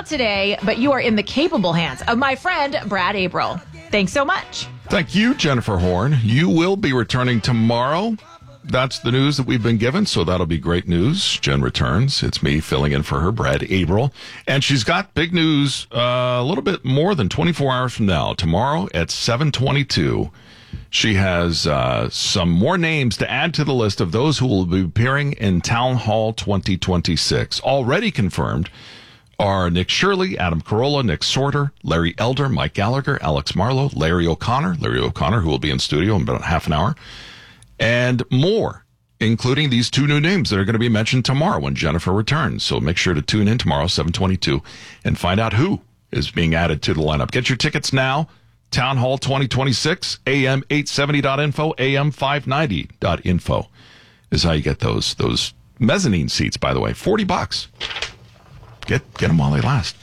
out today, but you are in the capable hands of my friend, Brad Averill. Thanks so much. Thank you, Jennifer Horn. You will be returning tomorrow. That's the news that we've been given, so that'll be great news. Jen returns. It's me filling in for her, Brad Averill. And she's got big news a little bit more than 24 hours from now. Tomorrow at 7:22, she has some more names to add to the list of those who will be appearing in Town Hall 2026. Already confirmed are Nick Shirley, Adam Carolla, Nick Sorter, Larry Elder, Mike Gallagher, Alex Marlowe, Larry O'Connor, who will be in studio in about half an hour, and more, including these two new names that are going to be mentioned tomorrow when Jennifer returns. So make sure to tune in tomorrow, 7:22, and find out who is being added to the lineup. Get your tickets now. Town Hall 2026, am870.info, am590.info is how you get those mezzanine seats, by the way. $40. Get them while they last.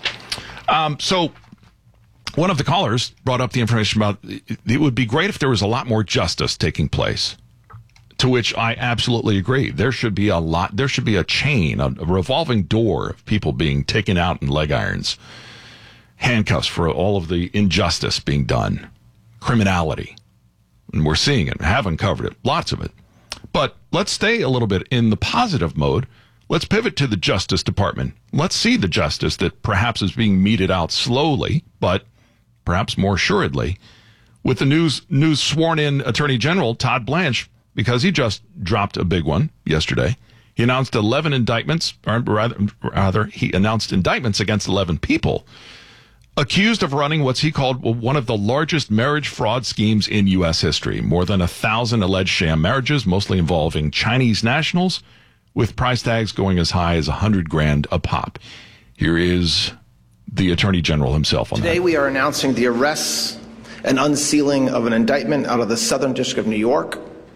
So one of the callers brought up the information about it would be great if there was a lot more justice taking place, to which I absolutely agree. There should be a chain, a revolving door of people being taken out in leg irons, handcuffs for all of the injustice being done, criminality. And we're seeing it, have uncovered it, lots of it. But let's stay a little bit in the positive mode. Let's pivot to the Justice Department. Let's see the justice that perhaps is being meted out slowly, but perhaps more assuredly, with the new sworn-in Attorney General, Todd Blanche, because he just dropped a big one yesterday. He announced 11 indictments, or rather, he announced indictments against 11 people accused of running what he called one of the largest marriage fraud schemes in U.S. history. More than 1,000 alleged sham marriages, mostly involving Chinese nationals, with price tags going as high as $100,000 a pop. Here is the Attorney General himself on that. Today we are announcing the arrests and unsealing of an indictment out of the Southern District of New York,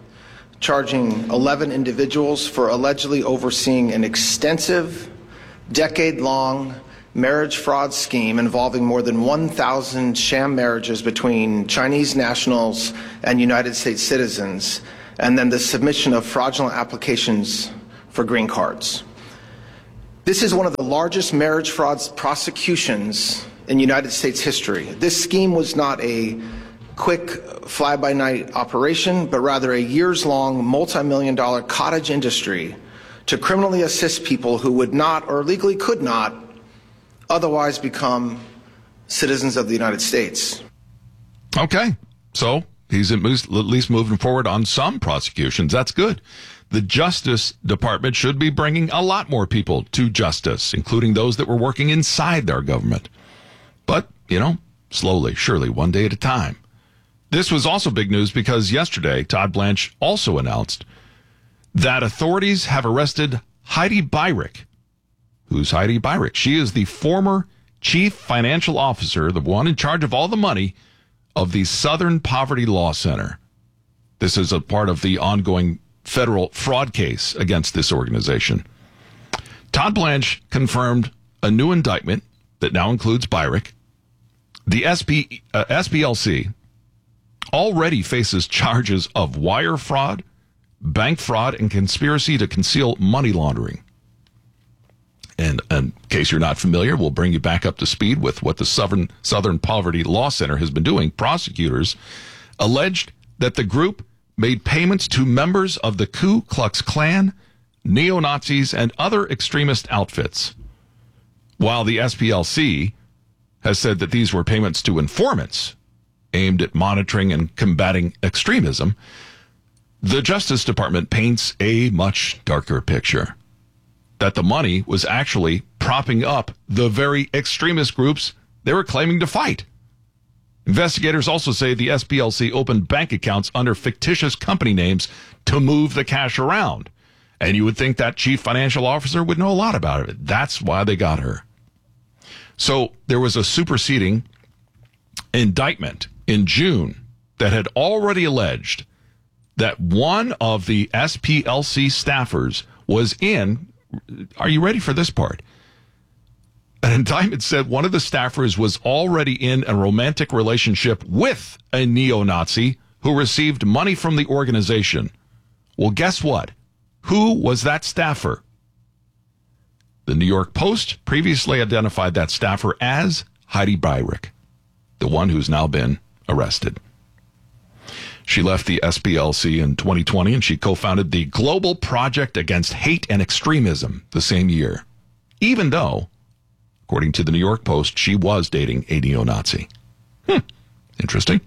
charging 11 individuals for allegedly overseeing an extensive, decade-long marriage fraud scheme involving more than 1,000 sham marriages between Chinese nationals and United States citizens, and then the submission of fraudulent applications for green cards. This is one of the largest marriage fraud prosecutions in United States history. This scheme was not a quick fly-by-night operation, but rather a years-long, multi-million-dollar cottage industry to criminally assist people who would not or legally could not otherwise become citizens of the United States. Okay, so he's at least moving forward on some prosecutions. That's good. The Justice Department should be bringing a lot more people to justice, including those that were working inside their government. But, slowly, surely, one day at a time. This was also big news because yesterday, Todd Blanche also announced that authorities have arrested Heidi Beirich. Who's Heidi Beirich? She is the former chief financial officer, the one in charge of all the money of the Southern Poverty Law Center. This is a part of the ongoing federal fraud case against this organization. Todd Blanche confirmed a new indictment that now includes Beirich. The SPLC already faces charges of wire fraud, bank fraud, and conspiracy to conceal money laundering. And in case you're not familiar, we'll bring you back up to speed with what the Southern Poverty Law Center has been doing. Prosecutors alleged that the group made payments to members of the Ku Klux Klan, neo-Nazis, and other extremist outfits, while the SPLC has said that these were payments to informants aimed at monitoring and combating extremism. The Justice Department paints a much darker picture, that the money was actually propping up the very extremist groups they were claiming to fight. Investigators also say the SPLC opened bank accounts under fictitious company names to move the cash around. And you would think that chief financial officer would know a lot about it. That's why they got her. So there was a superseding indictment in June that had already alleged that one of the SPLC staffers was in, are you ready for this part? An indictment said one of the staffers was already in a romantic relationship with a neo-Nazi who received money from the organization. Well, guess what? Who was that staffer? The New York Post previously identified that staffer as Heidi Beirich, the one who's now been arrested. She left the SPLC in 2020, and she co-founded the Global Project Against Hate and Extremism the same year, even though, according to the New York Post, she was dating a neo-Nazi. Interesting.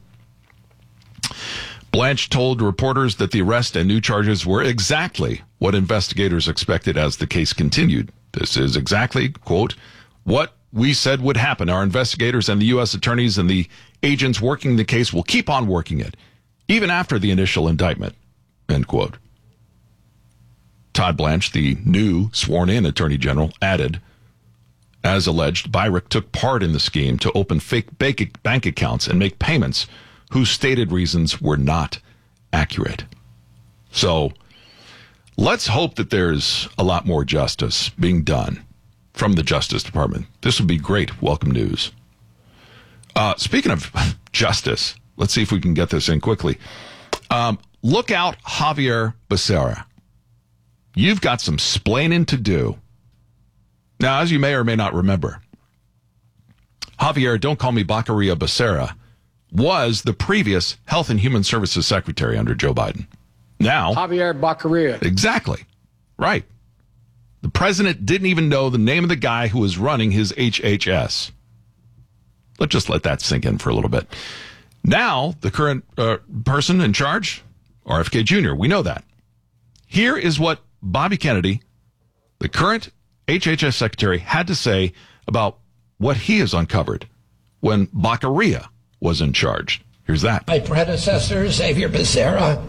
Blanche told reporters that the arrest and new charges were exactly what investigators expected as the case continued. This is exactly, quote, what we said would happen. Our investigators and the U.S. attorneys and the agents working the case will keep on working it, even after the initial indictment, end quote. Todd Blanche, the new sworn-in attorney general, added, as alleged, Beirich took part in the scheme to open fake bank accounts and make payments whose stated reasons were not accurate. So let's hope that there's a lot more justice being done from the Justice Department. This would be great welcome news. Speaking of justice, let's see if we can get this in quickly. Look out, Javier Becerra. You've got some splaining to do. Now, as you may or may not remember, Javier, don't call me Baccaria Becerra, was the previous Health and Human Services Secretary under Joe Biden. Now, Javier Baccaria. Exactly. Right. The president didn't even know the name of the guy who was running his HHS. Let's just let that sink in for a little bit. Now, the current person in charge, RFK Jr., we know that. Here is what Bobby Kennedy, the current HHS secretary, had to say about what he has uncovered when Baccaria was in charge. Here's that. My predecessor, Xavier Becerra,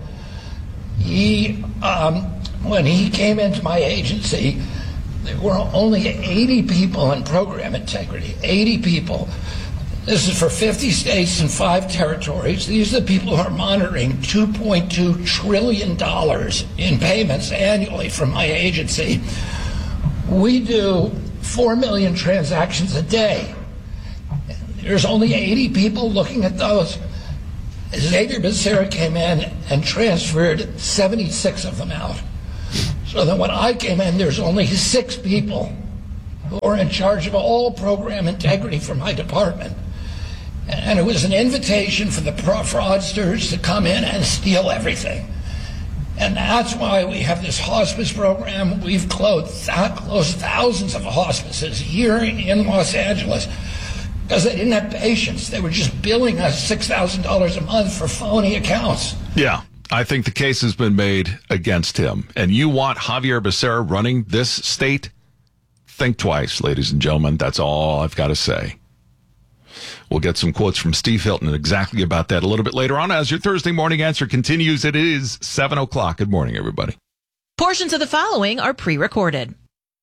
when he came into my agency, there were only 80 people in program integrity. 80 people. This is for 50 states and 5 territories. These are the people who are monitoring $2.2 trillion in payments annually from my agency. We do 4 million transactions a day. There's only 80 people looking at those. Xavier Becerra came in and transferred 76 of them out. So that when I came in, there's only 6 people who are in charge of all program integrity for my department. And it was an invitation for the fraudsters to come in and steal everything. And that's why we have this hospice program. We've closed thousands of hospices here in Los Angeles because they didn't have patients. They were just billing us $6,000 a month for phony accounts. Yeah, I think the case has been made against him. And you want Javier Becerra running this state? Think twice, ladies and gentlemen. That's all I've got to say. We'll get some quotes from Steve Hilton exactly about that a little bit later on as your Thursday morning answer continues. It is 7 o'clock. Good morning, everybody. Portions of the following are pre-recorded.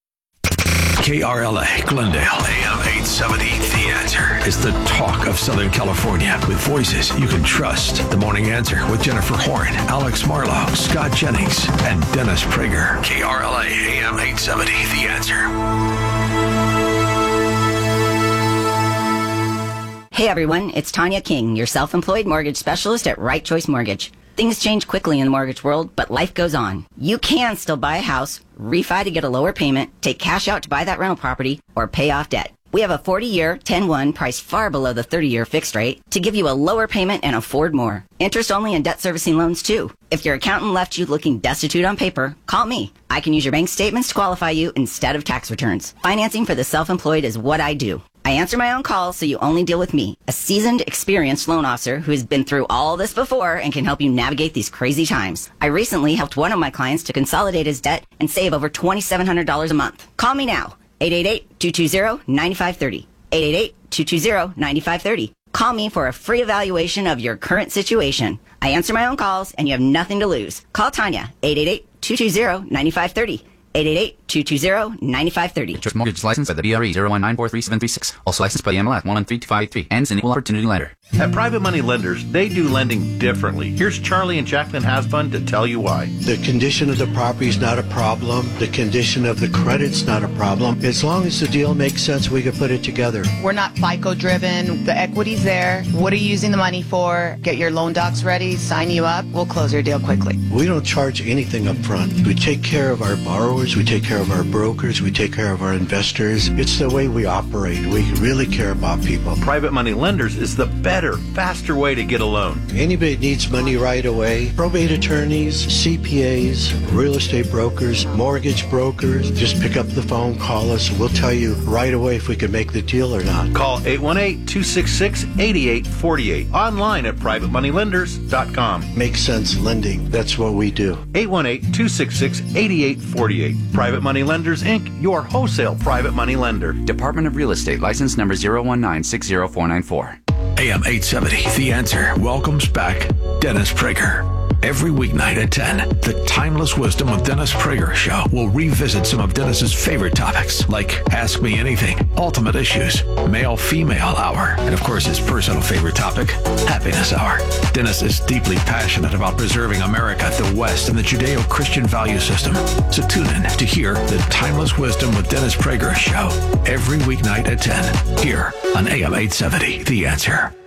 KRLA, Glendale, AM 870. The Answer is the talk of Southern California with voices you can trust. The Morning Answer with Jennifer Horn, Alex Marlowe, Scott Jennings, and Dennis Prager. KRLA, AM 870. The Answer. Hey everyone, it's Tanya King, your self-employed mortgage specialist at Right Choice Mortgage. Things change quickly in the mortgage world, but life goes on. You can still buy a house, refi to get a lower payment, take cash out to buy that rental property, or pay off debt. We have a 40-year 10-1 priced far below the 30-year fixed rate to give you a lower payment and afford more. Interest only and debt servicing loans too. If your accountant left you looking destitute on paper, call me. I can use your bank statements to qualify you instead of tax returns. Financing for the self-employed is what I do. I answer my own calls, so you only deal with me, a seasoned, experienced loan officer who has been through all this before and can help you navigate these crazy times. I recently helped one of my clients to consolidate his debt and save over $2,700 a month. Call me now, 888-220-9530, 888-220-9530. Call me for a free evaluation of your current situation. I answer my own calls, and you have nothing to lose. Call Tanya, 888-220-9530. 888-220-9530. Choice Mortgage licensed by the BRE 019433736. Also licensed by the MLS 1132583. Ends in equal opportunity lender. At Private Money Lenders, they do lending differently. Here's Charlie and Jacqueline Hasbun to tell you why. The condition of the property is not a problem. The condition of the credit's not a problem. As long as the deal makes sense, we can put it together. We're not FICO driven. The equity's there. What are you using the money for? Get your loan docs ready, sign you up. We'll close your deal quickly. We don't charge anything up front. We take care of our borrowers. We take care of our brokers. We take care of our investors. It's the way we operate. We really care about people. Private Money Lenders is the better, faster way to get a loan. Anybody that needs money right away, probate attorneys, CPAs, real estate brokers, mortgage brokers, just pick up the phone, call us, and we'll tell you right away if we can make the deal or not. Call 818-266-8848. Online at privatemoneylenders.com. Makes sense lending. That's what we do. 818-266-8848. Private Money Lenders, Inc., your wholesale private money lender. Department of Real Estate, license number 019-60494. AM 870, The Answer welcomes back Dennis Prager. Every weeknight at 10, the Timeless Wisdom of Dennis Prager show will revisit some of Dennis's favorite topics, like Ask Me Anything, Ultimate Issues, Male-Female Hour, and of course his personal favorite topic, Happiness Hour. Dennis is deeply passionate about preserving America, the West, and the Judeo-Christian value system. So tune in to hear the Timeless Wisdom with Dennis Prager show every weeknight at 10, here on AM 870, The Answer.